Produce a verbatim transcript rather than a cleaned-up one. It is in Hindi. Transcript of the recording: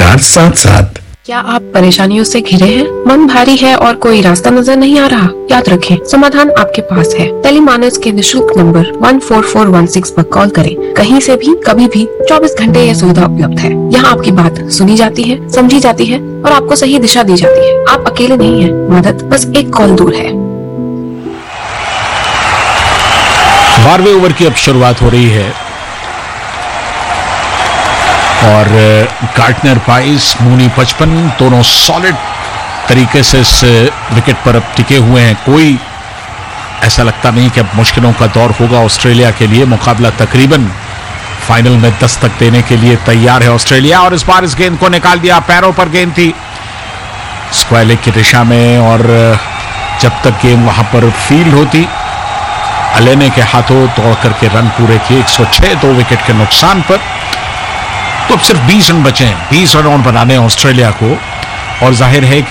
चार सात सात। क्या आप परेशानियों से घिरे हैं? मन भारी है और कोई रास्ता नजर नहीं आ रहा? याद रखें, समाधान आपके पास है। टेलीमानस के निशुल्क number one four four one six पर कॉल करें। कहीं से भी, कभी भी, चौबीस घंटे यह सुविधा उपलब्ध है। यहाँ आपकी बात सुनी जाती है, समझी जाती है और आपको सही दिशा दी जाती है। आप अकेले नहीं हैं, मदद बस एक कॉल दूर है। बारहवें ओवर की अब शुरुआत हो रही है और गार्टनर बाईस, मूनी पचपन, दोनों सॉलिड तरीके से इस विकेट पर अब टिके हुए हैं। कोई ऐसा लगता नहीं कि अब मुश्किलों का दौर होगा ऑस्ट्रेलिया के लिए। मुकाबला तकरीबन फाइनल में दस्तक देने के लिए तैयार है ऑस्ट्रेलिया। और इस बार इस गेंद को निकाल दिया, पैरों पर गेंद थी स्क्वायर लेग की दिशा में, और जब तक गेंद वहां पर फील्ड होती, अलेने के हाथों दौड़ करके रन पूरे किए एक सौ छह, दो विकेट के नुकसान पर। तो अब सिर्फ बीस रन बचे हैं, बीस रन और बनाने ऑस्ट्रेलिया को। और जाहिर है कि